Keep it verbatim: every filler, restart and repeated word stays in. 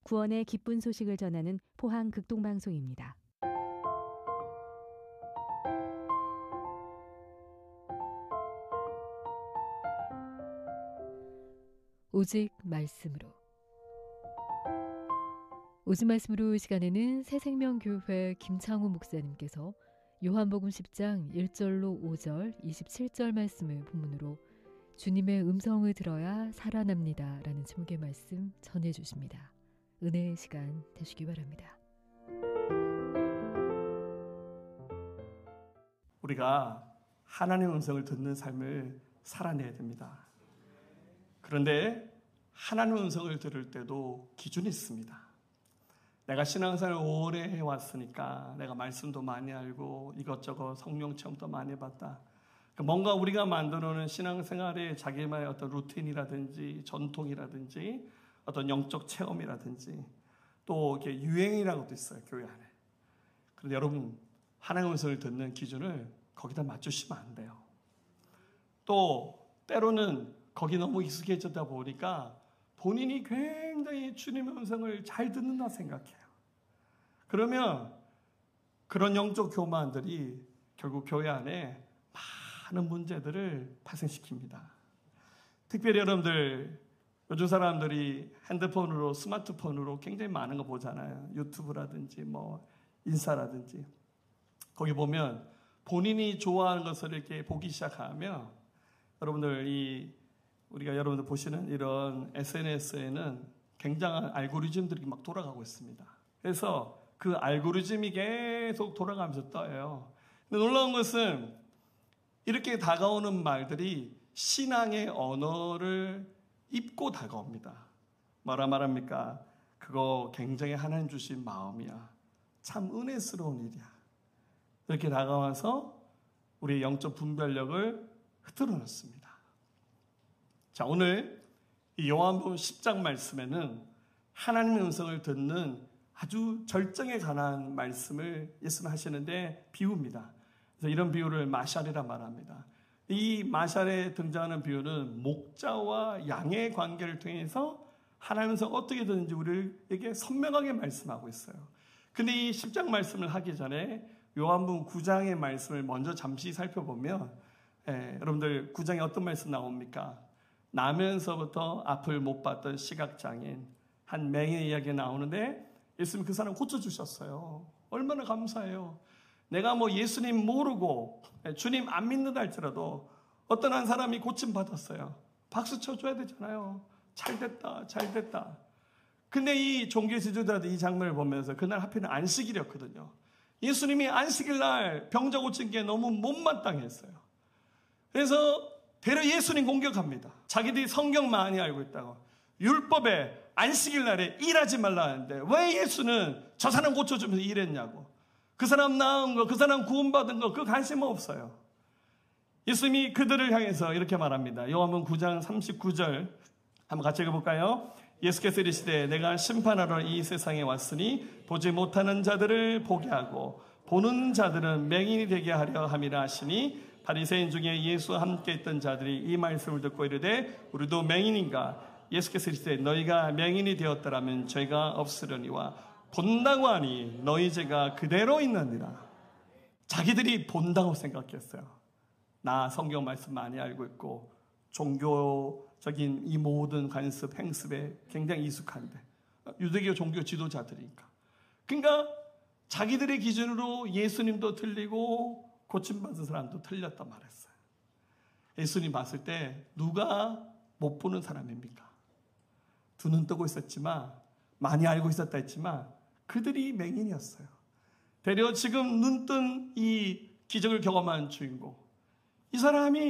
구원의 기쁜 소식을 전하는 포항 극동방송입니다. 오직 말씀으로. 오직 말씀으로 시간에는 새생명교회 김창호 목사님께서 요한복음 십 장 일 절로 오 절, 이십칠 절 말씀을 본문으로 주님의 음성을 들어야 살아납니다 라는 제목의 말씀 전해주십니다. 은혜의 시간 되시기 바랍니다. 우리가 하나님의 음성을 듣는 삶을 살아내야 됩니다. 그런데 하나님의 음성을 들을 때도 기준이 있습니다. 내가 신앙생활을 오래 해왔으니까 내가 말씀도 많이 알고 이것저것 성령 체험도 많이 해봤다. 뭔가 우리가 만들어놓은 신앙생활의 자기만의 어떤 루틴이라든지 전통이라든지 어떤 영적 체험이라든지 또 이렇게 유행이라고도 있어요, 교회 안에. 그런데 여러분, 하나님의 음성을 듣는 기준을 거기다 맞추시면 안 돼요. 또 때로는 거기 너무 익숙해졌다 보니까 본인이 굉장히 주님의 음성을 잘 듣는다 생각해요. 그러면 그런 영적 교만들이 결국 교회 안에 많은 문제들을 발생시킵니다. 특별히 여러분들 요즘 사람들이 핸드폰으로 스마트폰으로 굉장히 많은 거 보잖아요. 유튜브라든지 뭐 인스타라든지. 거기 보면 본인이 좋아하는 것을 이렇게 보기 시작하면 여러분들 이 우리가 여러분들 보시는 이런 에스엔에스에는 굉장한 알고리즘들이 막 돌아가고 있습니다. 그래서 그 알고리즘이 계속 돌아가면서 떠요. 근데 놀라운 것은 이렇게 다가오는 말들이 신앙의 언어를 입고 다가옵니다. 뭐라 말합니까? 그거 굉장히 하나님 주신 마음이야. 참 은혜스러운 일이야. 이렇게 다가와서 우리의 영적 분별력을 흐트러 놓습니다. 자, 오늘 이 요한복음 십 장 말씀에는 하나님의 음성을 듣는 아주 절정에 관한 말씀을 예수님 하시는데 비유입니다. 그래서 이런 비유를 마샬이라 말합니다. 이 마샬에 등장하는 비유는 목자와 양의 관계를 통해서 하나님의 음성 어떻게 듣는지 우리에게 선명하게 말씀하고 있어요. 근데 이 십 장 말씀을 하기 전에 요한복음 구 장의 말씀을 먼저 잠시 살펴보면 예, 여러분들 구 장에 어떤 말씀 나옵니까? 나면서부터 앞을 못 봤던 시각장애인 한 맹인의 이야기가 나오는데 예수님 그 사람 고쳐주셨어요. 얼마나 감사해요. 내가 뭐 예수님 모르고 주님 안 믿는다 할지라도 어떤 한 사람이 고침받았어요. 박수 쳐줘야 되잖아요. 잘됐다 잘됐다. 근데 이 종교 지도자들 이 장면을 보면서 그날 하필은 안식일이었거든요. 예수님이 안식일 날 병자 고친 게 너무 못마땅했어요. 그래서 되려 예수님 공격합니다. 자기들이 성경 많이 알고 있다고. 율법에 안식일 날에 일하지 말라 하는데 왜 예수는 저 사람 고쳐주면서 일했냐고. 그 사람 나은 거, 그 사람 구원받은 거, 그 관심 없어요. 예수님이 그들을 향해서 이렇게 말합니다. 요한복음 구 장 삼십구 절 한번 같이 읽어볼까요? 예수께서 이르시되 내가 심판하러 이 세상에 왔으니 보지 못하는 자들을 보게 하고 보는 자들은 맹인이 되게 하려 함이라 하시니 바리새인 중에 예수와 함께 있던 자들이 이 말씀을 듣고 이르되 우리도 맹인인가? 예수께서 이르시되 너희가 맹인이 되었더라면 죄가 없으려니와 본다고 하니 너희 죄가 그대로 있느니라. 자기들이 본다고 생각했어요. 나 성경 말씀 많이 알고 있고 종교적인 이 모든 관습, 행습에 굉장히 익숙한데 유대교 종교 지도자들이니까. 그러니까 자기들의 기준으로 예수님도 틀리고 고침받은 사람도 틀렸다 말했어요. 예수님 봤을 때 누가 못 보는 사람입니까? 두 눈 뜨고 있었지만 많이 알고 있었다 했지만 그들이 맹인이었어요. 되려 지금 눈뜬 이 기적을 경험한 주인공 이 사람이